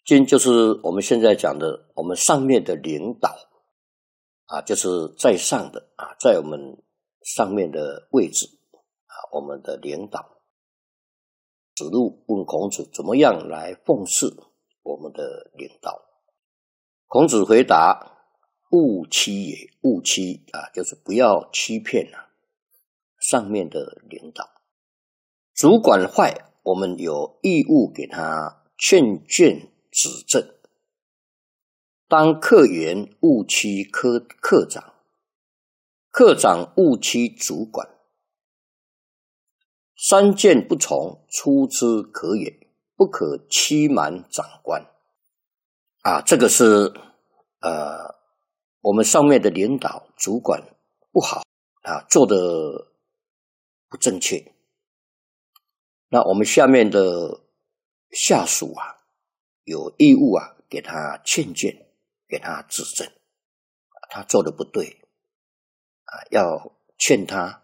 君就是我们现在讲的我们上面的领导就是在上的在我们上面的位置我们的领导。子路问孔子怎么样来奉事我们的领导。孔子回答：勿欺也。勿欺就是不要欺骗上面的领导。主管坏，我们有义务给他劝谏指正。当客员勿欺科长，科长勿欺主管。三谏不从，出之可也，不可欺瞒长官。这个是我们上面的领导主管不好做的不正确，那我们下面的下属有义务给他劝谏，给他指正，他做的不对要劝他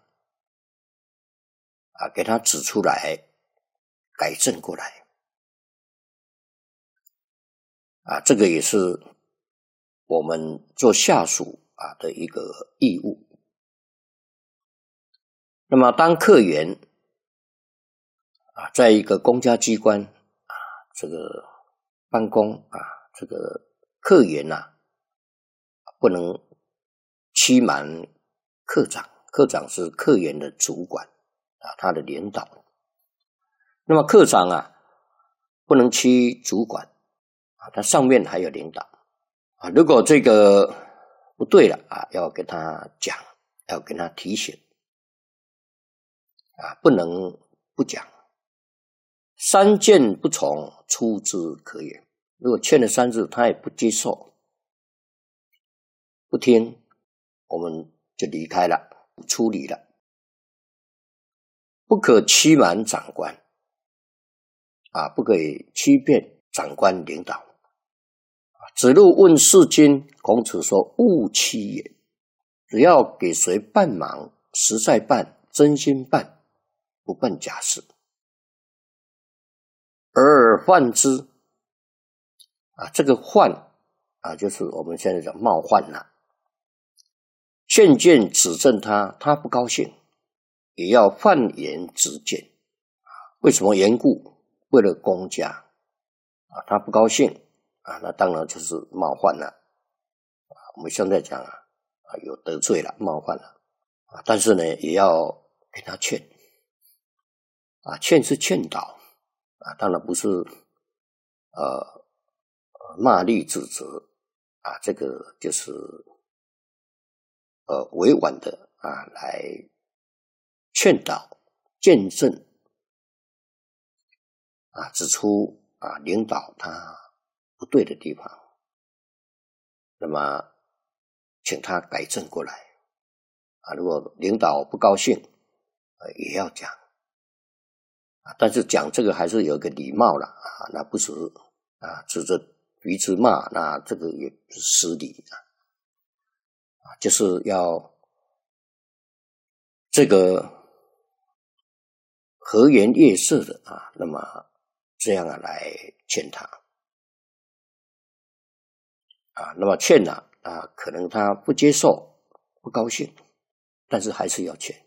给他指出来，改正过来这个也是我们做下属的一个义务。那么当客员在一个公家机关这个办公这个客员不能欺瞒科长，科长是客员的主管他的领导。那么科长不能欺主管他上面还有领导如果这个不对了要跟他讲，要跟他提醒不能不讲。三谏不从，出之可也。如果劝了三次他也不接受不听，我们就离开了，处理了。不可欺瞒长官不可以欺骗长官领导。子路问事君，孔子说勿欺也。只要给谁办忙，实在办，真心办，不办假事。而患之这个患就是我们现在讲冒犯劝谏指正他，他不高兴，也要犯言直谏。为什么缘故？为了公家他不高兴那当然就是冒犯了我们现在讲有得罪了，冒犯了但是呢也要给他劝劝是劝导当然不是骂力指责这个就是委婉的来劝导见证指出领导他不对的地方，那么请他改正过来如果领导不高兴也要讲但是讲这个还是有个礼貌了那不是指着彼此骂，那这个也是失礼就是要这个和颜悦色的那么这样来劝他那么劝可能他不接受，不高兴，但是还是要劝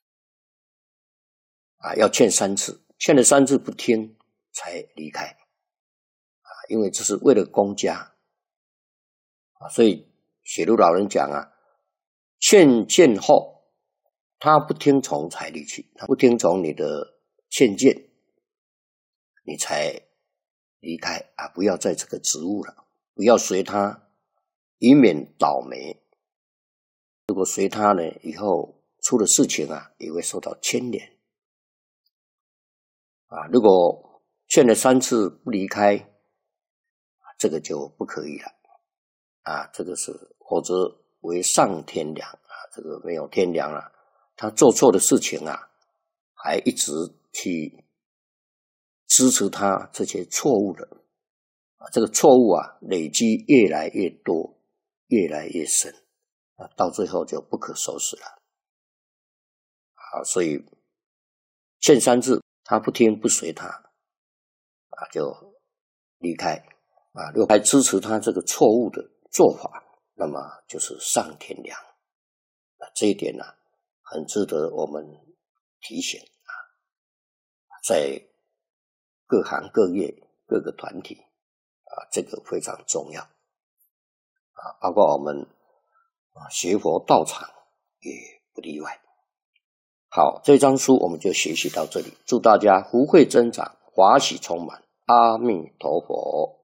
要劝3次，劝了3次不听才离开因为这是为了公家所以写入老人讲劝谏后他不听从才离去，他不听从你的劝谏你才离开不要在这个职务了，不要随他，以免倒霉。如果随他呢，以后出了事情也会受到牵连如果劝了3次不离开这个就不可以了这个是否则为上天良这个没有天良了他做错的事情还一直去支持他这些错误的这个错误累积越来越多，越来越深到最后就不可收拾了所以劝3次他不听不随他就离开如果还支持他这个错误的做法，那么就是上天良。这一点很值得我们提醒在各行各业各个团体这个非常重要包括我们学佛道场也不例外。好，这张书我们就学习到这里，祝大家福慧增长，法喜充满，阿弥陀佛。